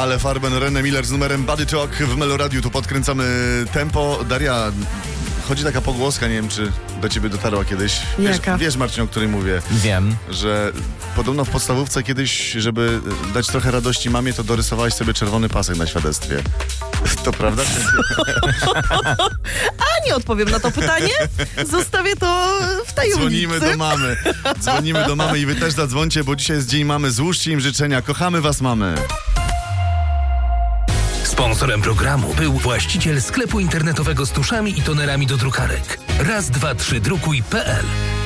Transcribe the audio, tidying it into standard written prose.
Ale Farben, René Miller z numerem Body Talk w Meloradiu. Tu podkręcamy tempo. Daria, chodzi taka pogłoska, nie wiem, czy do ciebie dotarła kiedyś. Wiesz, Marcin, o której mówię. Wiem. Że podobno w podstawówce kiedyś, żeby dać trochę radości mamie, to dorysowałeś sobie czerwony pasek na świadectwie. To prawda? A nie odpowiem na to pytanie. Zostawię to w tajemnicy. Dzwonimy do mamy i wy też zadzwońcie, bo dzisiaj jest Dzień Mamy. Złóżcie im życzenia. Kochamy was, mamy. Sponsorem programu był właściciel sklepu internetowego z tuszami i tonerami do drukarek. Raz, dwa, trzy, drukuj.pl.